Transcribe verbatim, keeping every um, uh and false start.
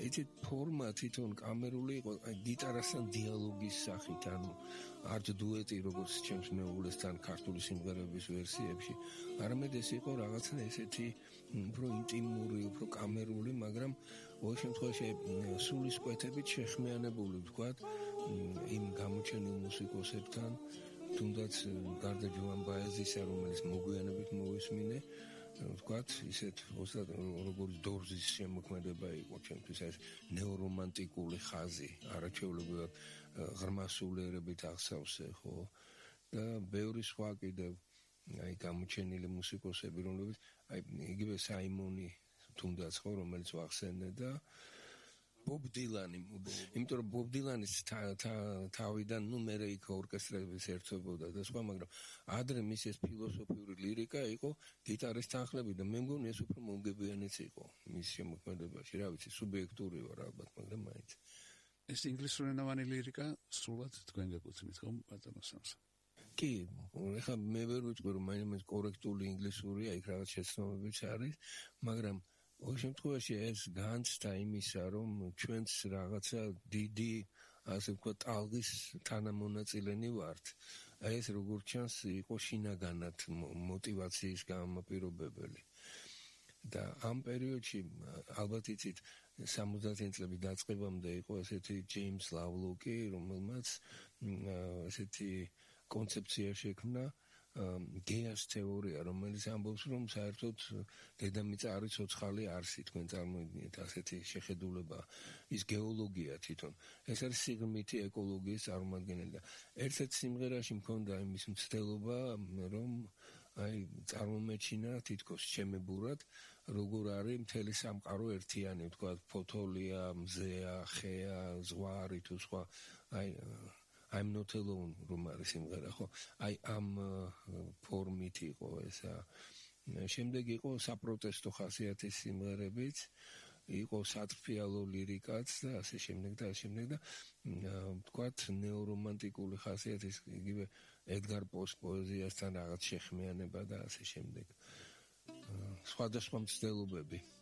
იცით ფორმა თვითონ კამერული იყო გიტარასთან დიალოგის სახით, ანუ არც დუეტი როგორც ჩემს მეუღლესთან ქართული სიმღერების ვერსიებში, არამედ ეს იყო რაღაცა ესეთი უფრო ინტიმური, უფრო კამერული, მაგრამ ყოველ შემთხვევაში სულისკვეთებით შეხმიანებული ვთქვათ იმ გამოჩენილ მუსიკოსებთან, თუნდაც გარდა ჯოვან ბაეზისა, რომელიც მოგვიანებით მოვისმინე, ვთქვათ, ისეთ როგორც დორზის შემოქმედება იყო ჩემთვის ეს ნეორომანტიკული ხაზი, არაჩვეულებრივად ღრმა სულიერებით აღსავსე, ხო? და ბევრი სხვა კიდევ აი გამოჩენილი მუსიკოსები, რომლებიც აი იგივე საიმონი თუნდაც ხო, რომელიც ვახსენე და ბობ დილანი, იმიტომ რომ ბობ დილანის თავიდან ნუ მე იქ ორკესტრების ერთვებოდა და სხვა, მაგრამ ადრე მის ეს ფილოსოფიური ლირიკა იყო გიტარის თანხლები და მე მგონი ეს უფრო მომგებიანიც იყო მის შემოქმედებაში, რა ვიცი, სუბიექტური ვარ ალბათ, მაგრამ მაინც ეს ინგლისურენოვანი ლირიკა სრულად თქვენ გეკუთვნით ხომ ბატონო სამსა? კი, ეხლა მე ვერ ვიტყვი რომ მაინც კორექტული ინგლისურია, იქ რაღაც შეცნობებიც არის, მაგრამ ყოველ შემთხვევაში ეს განცდა იმისა, რომ ჩვენც რაღაცა დიდი, ასე ვთქვათ, ტალღის თანამონაწილენი ვართ. აი ეს როგორც ჩანს, იყო შინაგანად მოტივაციის გამაპირობებელი. და ამ პერიოდში, ალბათ იცით, სამოცდათი წლების დაწყებამდე იყო ესეთი ჯეიმს ლავლოკი, რომელმაც ესეთი კონცეფცია შექმნა გეას თეორია, რომელიც ამბობს, რომ საერთოდ დედამიწა არის ცოცხალი არსი, თქვენ წარმოიდგინეთ ასეთი შეხედულება, ის გეოლოგია თვითონ. ეს არის სიღრმითი ეკოლოგიის წარმომადგენელი და ერთ-ერთ სიმღერაში მქონდა იმის მცდელობა, რომ აი წარმომეჩინა თითქოს შემებურად, როგორ არის მთელი სამყარო ერთიანი, ვთქვათ, ფოთოლია, მზეა, ხეა, ზღვარი თუ სხვა, აი I'm not alone, რომ არის სიმღერა, ხო? აი ამ ფორმით იყო ესა. შემდეგ იყო საპროტესტო ხასიათის სიმღერებიც, იყო სატრფიალო ლირიკაც და ასე შემდეგ და ასე შემდეგ და ვთქვათ, ნეორომანტიკული ხასიათის იგივე ედგარ პოს პოეზიასთან რაღაც შეხმიანება და ასე შემდეგ. სხვადასხვა მცდელობები.